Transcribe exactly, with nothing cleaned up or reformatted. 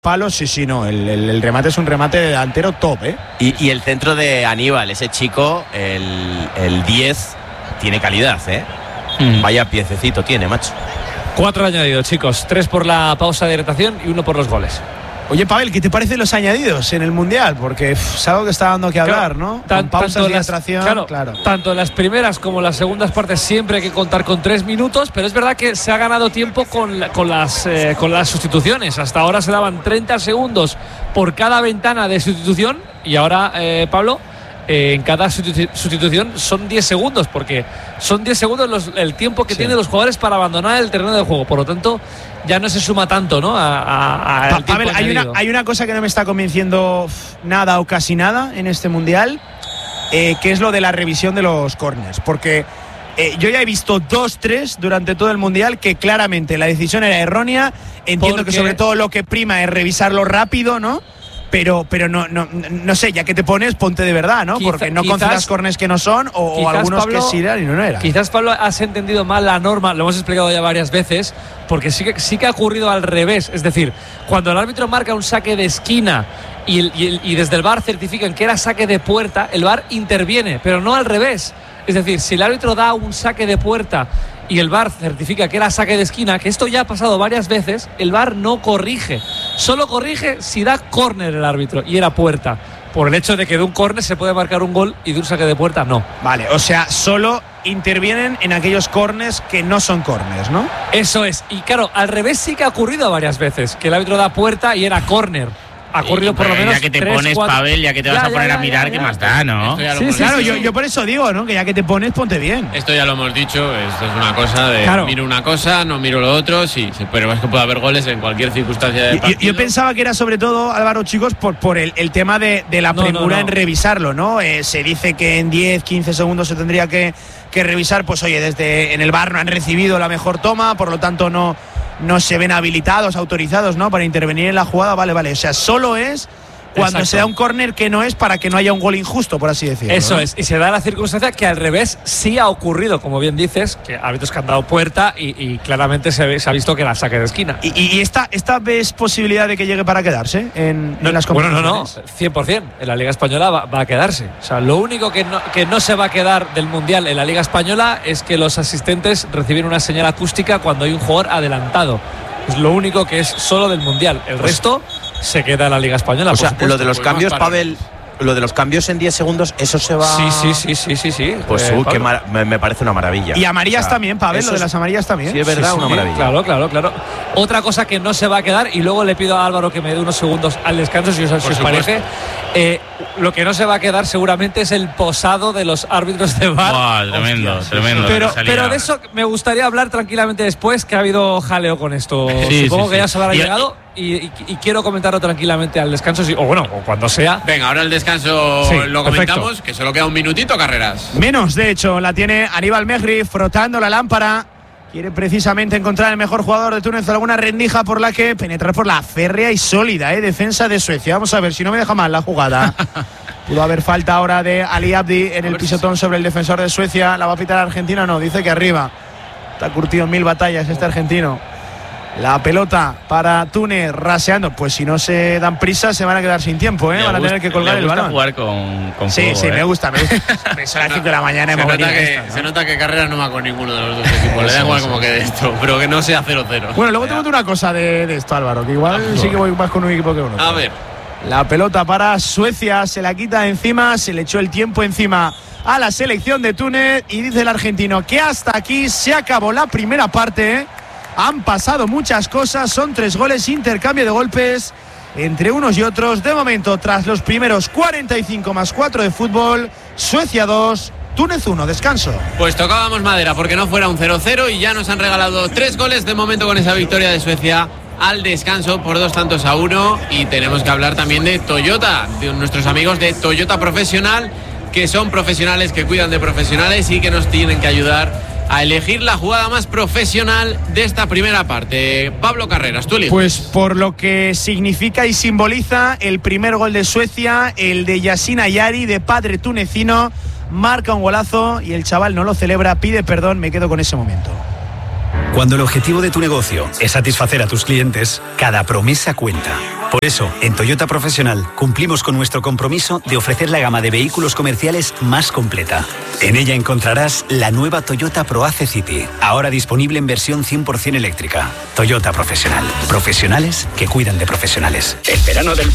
palos, sí, sí, no, el, el, el remate es un remate de delantero top, ¿eh? Y, y el centro de Aníbal, ese chico, el, el diez, tiene calidad, ¿eh? Mm. Vaya piececito tiene, macho. Cuatro añadidos, chicos, tres por la pausa de hidratación y uno por los goles. Oye, Pavel, ¿qué te parecen los añadidos en el Mundial? Porque uf, es algo que está dando que hablar, claro, ¿no? Tan, con pausas de hidratación, claro, claro. Tanto en las primeras como en las segundas partes siempre hay que contar con tres minutos, pero es verdad que se ha ganado tiempo con, con, las, eh, con las sustituciones. Hasta ahora se daban treinta segundos por cada ventana de sustitución y ahora, eh, Pablo, eh, en cada sustitución son diez segundos, porque son diez segundos los, el tiempo que sí. tienen los jugadores para abandonar el terreno de juego. Por lo tanto, ya no se suma tanto, ¿no? A, a, a pa Pavel, hay una, hay una cosa que no me está convenciendo nada o casi nada en este Mundial, eh, que es lo de la revisión de los córners. Porque eh, yo ya he visto dos, tres durante todo el Mundial que claramente la decisión era errónea. Entiendo porque... que sobre todo lo que prima es revisarlo rápido, ¿no? Pero, pero no, no, no sé, ya que te pones, ponte de verdad, ¿no? Quizá, Porque no quizás, concedas córners que no son o, o algunos Pablo, que sí eran y no, no eran. Quizás, Pablo, has entendido mal la norma, lo hemos explicado ya varias veces, porque sí que, sí que ha ocurrido al revés. Es decir, cuando el árbitro marca un saque de esquina y, el, y, el, y desde el V A R certifican que era saque de puerta, el V A R interviene, pero no al revés. Es decir, si el árbitro da un saque de puerta y el V A R certifica que era saque de esquina, que esto ya ha pasado varias veces, el V A R no corrige. Solo corrige si da córner el árbitro y era puerta. Por el hecho de que de un córner se puede marcar un gol y de un saque de puerta no. Vale, o sea, solo intervienen en aquellos córners que no son córners, ¿no? Eso es. Y claro, al revés sí que ha ocurrido varias veces, que el árbitro da puerta y era córner. Ha ocurrido por lo menos. Ya que te tres, pones, cuatro... Pavel, ya que te vas ya, a poner ya, a mirar, ya, ya, ¿qué más da, no? Sí, sí, claro, sí, yo, yo por eso digo, ¿no? Que ya que te pones, ponte bien. Esto ya lo hemos dicho, esto es una cosa de claro. miro una cosa, no miro lo otro, sí, pero es que puede haber goles en cualquier circunstancia del partido. Yo, yo pensaba que era sobre todo, Álvaro, chicos, por, por el, el tema de, de la premura no, no, no. en revisarlo, ¿no? Eh, se dice que en diez, quince segundos se tendría que, que revisar, pues oye, desde en el V A R no han recibido la mejor toma, por lo tanto no, no se ven habilitados, autorizados, ¿no? Para intervenir en la jugada, vale, vale. O sea, solo es cuando Exacto. se da un córner que no es para que no haya un gol injusto, por así decirlo. Eso ¿no? es, y se da la circunstancia que al revés sí ha ocurrido, como bien dices, que árbitros que han dado puerta y, y claramente se, ve, se ha visto que era saque de esquina. ¿Y, y esta, esta ves posibilidad de que llegue para quedarse en, no, en las competiciones? Bueno, no, no, cien por cien. En la Liga Española va, va a quedarse. O sea, lo único que no, que no se va a quedar del Mundial en la Liga Española es que los asistentes reciben una señal acústica cuando hay un jugador adelantado. Es lo único que es solo del Mundial. El pues, resto se queda en la Liga Española. O sea, supuesto, lo de los cambios, Pavel, lo de los cambios en diez segundos, eso se va. Sí, sí, sí, sí, sí, sí. Pues eh, uh, qué mar... me, me parece una maravilla. Y amarillas o sea, también, Pavel, lo de las amarillas también. Sí, es verdad, sí, una sí, maravilla. Claro, claro, claro. Otra cosa que no se va a quedar, y luego le pido a Álvaro que me dé unos segundos al descanso, si os, si os parece. Eh, lo que no se va a quedar seguramente es el posado de los árbitros de V A R. Wow, tremendo, Hostia, tremendo. Pero, pero de eso me gustaría hablar tranquilamente después, que ha habido jaleo con esto. Sí, Supongo sí, que sí. ya se habrá y, llegado y, y, y quiero comentarlo tranquilamente al descanso, si, o bueno, o cuando sea. Venga, ahora el descanso sí, lo comentamos, perfecto. Que solo queda un minutito, Carreras. Menos, de hecho, la tiene Aníbal Mejri frotando la lámpara. Quiere precisamente encontrar el mejor jugador de Túnez, alguna rendija por la que penetrar por la férrea y sólida ¿eh? defensa de Suecia. Vamos a ver si no me deja mal la jugada. Pudo haber falta ahora de Ali Abdi en el pisotón sobre el defensor de Suecia. ¿La va a pitar Argentina? No, dice que arriba. Está curtido en mil batallas este argentino. La pelota para Túnez raseando. Pues si no se dan prisa se van a quedar sin tiempo, ¿eh? Le van a gusta, tener que colgar el balón. Jugar con, con sí, fuego, sí, ¿eh? me gusta, me gusta. Son las cinco de la mañana. Se, nota que, esta, ¿no? se nota que Carreras no va con ninguno de los dos equipos. Le da igual como que de esto, pero que no sea cero cero. Bueno, luego te cuento una cosa de, de esto, Álvaro, que igual ah, sí que voy más con un equipo que uno. A ver. La pelota para Suecia, se la quita encima, se le echó el tiempo encima a la selección de Túnez y dice el argentino que hasta aquí se acabó la primera parte. Han pasado muchas cosas, son tres goles, intercambio de golpes entre unos y otros. De momento, tras los primeros cuarenta y cinco más cuatro de fútbol, Suecia dos, Túnez uno, descanso. Pues tocábamos madera porque no fuera un cero cero y ya nos han regalado tres goles de momento con esa victoria de Suecia al descanso por dos tantos a uno. Y tenemos que hablar también de Toyota, de nuestros amigos de Toyota Profesional, que son profesionales que cuidan de profesionales y que nos tienen que ayudar a elegir la jugada más profesional de esta primera parte. Pablo Carreras, tú eliges. Pues por lo que significa y simboliza el primer gol de Suecia, el de Yasin Ayari, de padre tunecino, marca un golazo y el chaval no lo celebra, pide perdón, me quedo con ese momento. Cuando el objetivo de tu negocio es satisfacer a tus clientes, cada promesa cuenta. Por eso, en Toyota Profesional cumplimos con nuestro compromiso de ofrecer la gama de vehículos comerciales más completa. En ella encontrarás la nueva Toyota ProAce City, ahora disponible en versión cien por ciento eléctrica. Toyota Profesional. Profesionales que cuidan de profesionales. El verano del